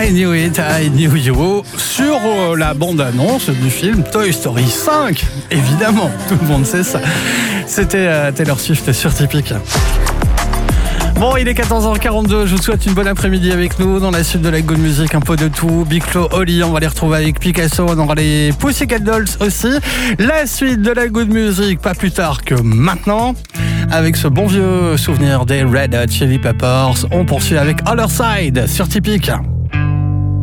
I Knew It, I Knew You sur la bande-annonce du film Toy Story 5. Évidemment, tout le monde sait ça. C'était Taylor Swift sur Typique. Bon, il est 14h42, je vous souhaite une bonne après-midi avec nous dans la suite de la Good Music, un peu de tout. Big Flo, Oli, on va les retrouver avec Picasso, on aura les Pussycat Dolls aussi. La suite de la Good Music, pas plus tard que maintenant, avec ce bon vieux souvenir des Red Hot Chili Peppers. On poursuit avec Other Side sur Typique.